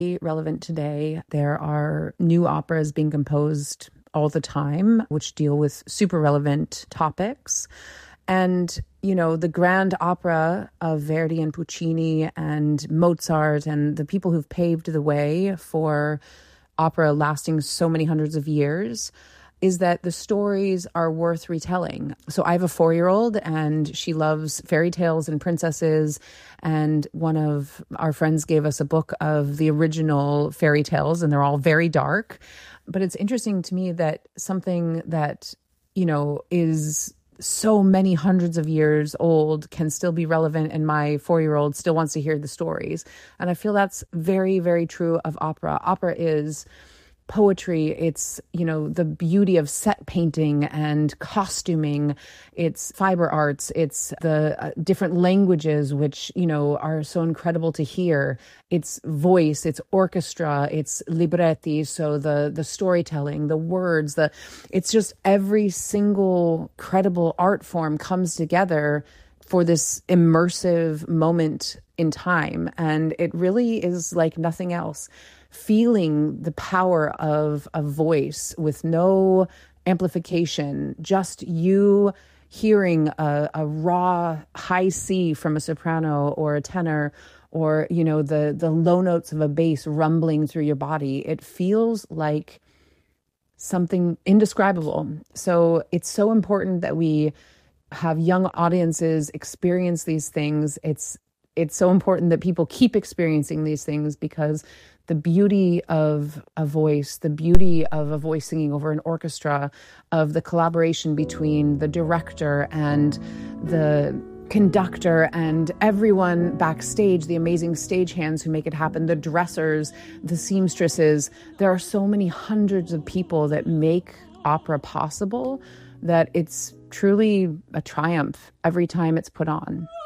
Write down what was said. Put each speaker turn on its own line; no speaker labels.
relevant today. There are new operas being composed all the time, which deal with super relevant topics. And, the grand opera of Verdi and Puccini and Mozart and the people who've paved the way for opera lasting so many hundreds of years is that the stories are worth retelling. So I have a 4-year-old and she loves fairy tales and princesses. And one of our friends gave us a book of the original fairy tales and they're all very dark. But it's interesting to me that something that, is so many hundreds of years old can still be relevant, and my 4-year-old still wants to hear the stories. And I feel that's very, very true of opera. Opera is poetry. It's, the beauty of set painting and costuming. It's fiber arts. It's the different languages, which, are so incredible to hear. It's voice, it's orchestra, it's libretti. So the storytelling, the words, it's just every single credible art form comes together for this immersive moment in time. And it really is like nothing else. Feeling the power of a voice with no amplification, just you hearing a raw high C from a soprano or a tenor, or, the low notes of a bass rumbling through your body. It feels like something indescribable. So it's so important that we have young audiences experience these things. It's so important that people keep experiencing these things, because the beauty of a voice, the beauty of a voice singing over an orchestra, of the collaboration between the director and the conductor and everyone backstage, the amazing stagehands who make it happen, the dressers, the seamstresses. There are so many hundreds of people that make opera possible that it's truly a triumph every time it's put on.